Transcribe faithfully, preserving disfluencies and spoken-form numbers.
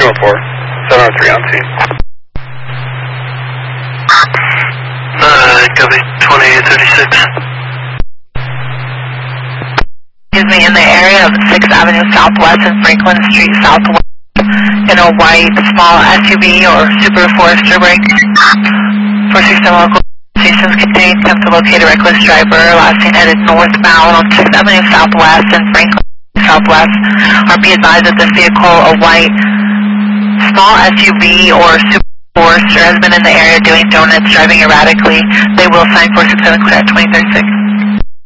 two one four, seven oh three on scene. Uh, copy, twenty-eight thirty-six. Excuse me, in the area of sixth Avenue Southwest and Franklin Street Southwest, in a white small S U V or Super Forester brake. four six seven local stations contained, attempt to locate a reckless driver, last seen headed northbound on sixth Avenue Southwest and Franklin Southwest. Or be advised that this vehicle, a white small S U V or Super Forester, has been in the area doing donuts, driving erratically. They will sign four six seven clear at twenty thirty-six.